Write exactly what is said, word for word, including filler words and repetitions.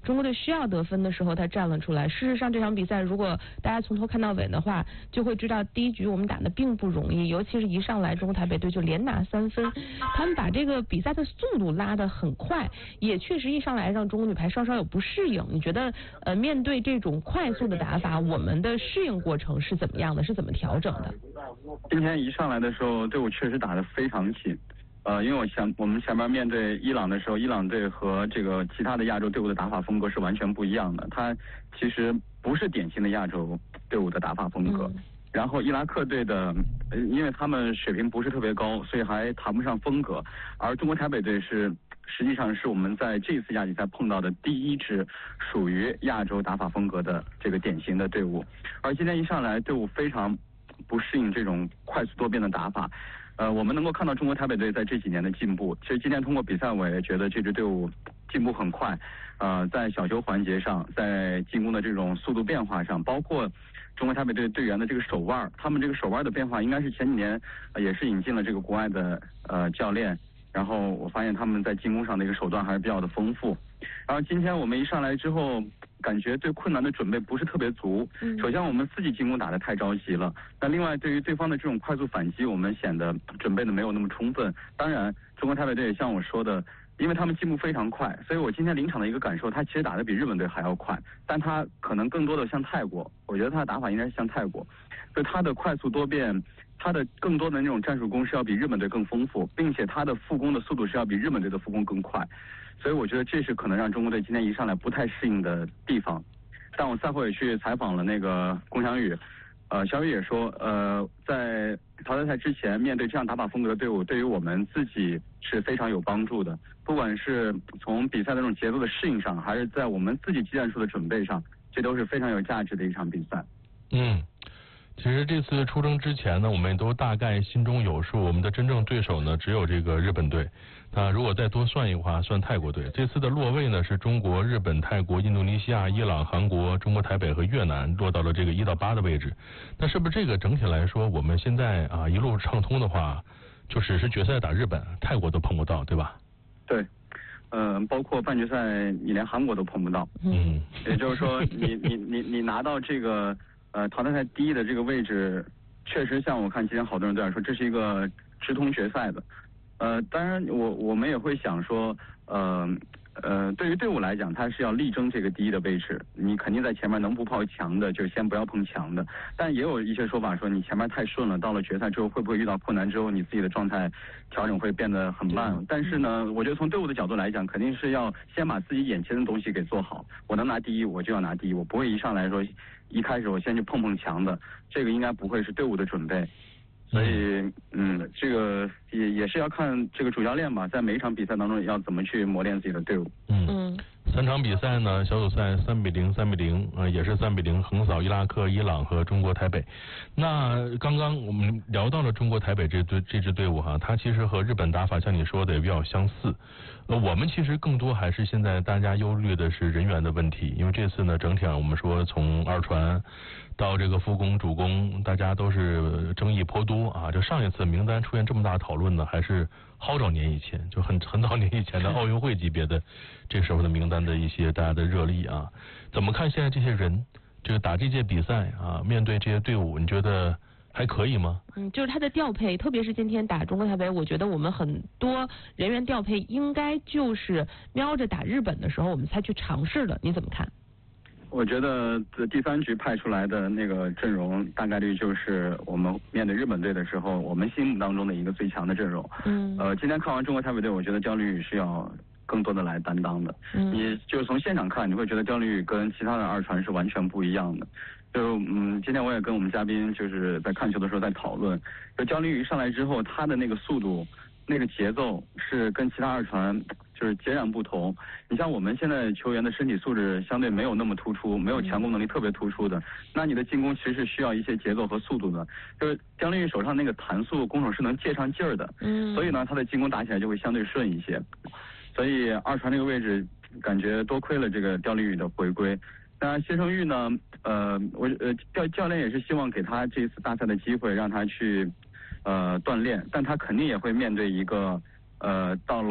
中国队需要得分的时候他站了出来。事实上这场比赛如果大家从头看到尾的话，就会知道第一局我们打的并不容易，尤其是一上来中国台北队就连拿三分，他们把这个比赛的速度拉得很快，也确实一上来让中国女排稍稍有不适应。你觉得呃面对这种快速的打法，我们的适应过程是怎么样的？是怎么调整的？ 今天一上来的时候，队伍确实打得非常紧。呃，因为我想我们前面面对伊朗的时候，伊朗队和这个其他的亚洲队伍的打法风格是完全不一样的。它其实不是典型的亚洲队伍的打法风格。嗯、然后伊拉克队的，呃，因为他们水平不是特别高，所以还谈不上风格。而中国台北队是实际上是我们在这次亚锦赛碰到的第一支属于亚洲打法风格的这个典型的队伍。而今天一上来，队伍非常不适应这种快速多变的打法。呃，我们能够看到中国台北队在这几年的进步。其实今天通过比赛，我也觉得这支队伍进步很快。呃，在小球环节上，在进攻的这种速度变化上，包括中国台北队队员的这个手腕，他们这个手腕的变化，应该是前几年、呃、也是引进了这个国外的呃教练。然后我发现他们在进攻上的一个手段还是比较的丰富。然后今天我们一上来之后，感觉对困难的准备不是特别足。首先我们自己进攻打得太着急了，那另外对于对方的这种快速反击，我们显得准备的没有那么充分。当然中国台北队也像我说的，因为他们进步非常快，所以我今天临场的一个感受，他其实打得比日本队还要快，但他可能更多的像泰国，我觉得他的打法应该是像泰国，所以他的快速多变，他的更多的那种战术攻是要比日本队更丰富，并且他的复攻的速度是要比日本队的复攻更快，所以我觉得这是可能让中国队今天一上来不太适应的地方。但我赛后也去采访了那个龚翔宇，呃，小宇也说，呃，在淘汰赛之前面对这样打法风格的队伍，对于我们自己是非常有帮助的，不管是从比赛的这种节奏的适应上，还是在我们自己技战术的准备上，这都是非常有价值的一场比赛。 嗯。其实这次出征之前呢，我们也都大概心中有数，我们的真正对手呢只有这个日本队。那如果再多算一个话，算泰国队。这次的落位呢是中国、日本、泰国、印度尼西亚、伊朗、韩国、中国台北和越南落到了这个一到八的位置。那是不是这个整体来说，我们现在啊一路畅通的话，就只是决赛打日本、泰国都碰不到，对吧？ 对。嗯、呃，包括半决赛你连韩国都碰不到。 嗯。 也就是说你你你你拿到这个呃，淘汰赛第一的这个位置，确实像我看今天好多人都在说，这是一个直通决赛的。呃，当然我我们也会想说，呃呃，对于队伍来讲，他是要力争这个第一的位置，你肯定在前面能不碰强的，就先不要碰强的。但也有一些说法说，你前面太顺了，到了决赛之后会不会遇到困难之后，你自己的状态调整会变得很慢。但是呢，我觉得从队伍的角度来讲，肯定是要先把自己眼前的东西给做好。我能拿第一，我就要拿第一，我不会一上来说一开始我先去碰碰强的，这个应该不会是队伍的准备。所以，嗯，这个也也是要看这个主教练吧，在每一场比赛当中要怎么去磨练自己的队伍。 嗯嗯，三场比赛呢，小组赛三比零、三比零，呃，也是三比零横扫伊拉克、伊朗和中国台北。那刚刚我们聊到了中国台北这队这支队伍哈，它其实和日本打法像你说的也比较相似。呃，我们其实更多还是现在大家忧虑的是人员的问题，因为这次呢，整体上我们说从二传到这个副攻、主攻，大家都是争议颇多啊。就上一次名单出现这么大讨论呢，还是好早年以前，就很很早年以前的奥运会级别的这时候的名单的一些大家的热力啊。怎么看现在这些人，这个打这届比赛啊，面对这些队伍，你觉得还可以吗？ 嗯，就是他的调配，特别是今天打中国台北，我觉得我们很多人员调配应该就是瞄着打日本的时候我们才去尝试的，你怎么看？ 我觉得第三局派出来的那个阵容，大概率就是我们面对日本队的时候，我们心目当中的一个最强的阵容。嗯。呃，今天看完中国台北队，我觉得焦虑是要更多的来担当的。嗯。你就是从现场看，你会觉得焦虑跟其他的二传是完全不一样的。就嗯，今天我也跟我们嘉宾就是在看球的时候在讨论，就焦虑一上来之后，他的那个速度、那个节奏是跟其他二传就是截然不同。你像我们现在球员的身体素质相对没有那么突出，没有强攻能力特别突出的，那你的进攻其实是需要一些节奏和速度的。就是姜丽玉手上那个弹速攻手是能借上劲儿的，嗯，所以呢，他的进攻打起来就会相对顺一些。所以二传这个位置，感觉多亏了这个刁丽宇的回归。那谢胜玉呢？呃，我呃教教练也是希望给他这次大赛的机会，让他去呃锻炼，但他肯定也会面对一个呃到了。